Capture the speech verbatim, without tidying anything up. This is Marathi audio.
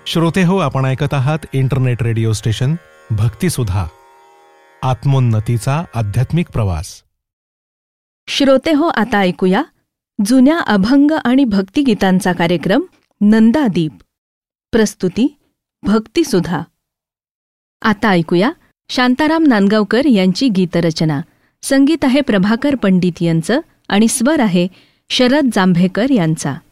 श्रोते हो, आपण ऐकत आहात इंटरनेट रेडिओ स्टेशन भक्तिसुधा, आत्मोन्नतीचा आध्यात्मिक प्रवास. श्रोते हो, आता ऐकूया जुन्या अभंग आणि भक्तिगीतांचा कार्यक्रम नंदादीप. प्रस्तुती भक्तिसुधा. आता ऐकूया शांताराम नांदगावकर यांची गीतरचना. संगीत आहे प्रभाकर पंडित यांचं आणि स्वर आहे शरद जांभेकर यांचा.